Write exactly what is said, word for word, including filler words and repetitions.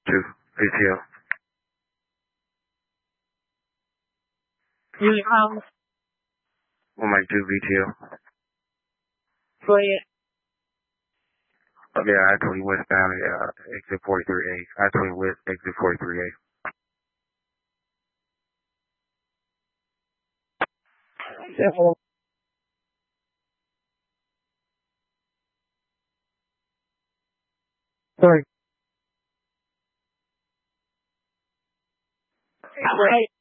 two, V T L. Unit House. one Mike two, V T L. Go ahead. Oh, yeah, I twenty westbound, uh, exit forty-three A. I twenty west, exit forty-three A. Several. Sorry. Hey,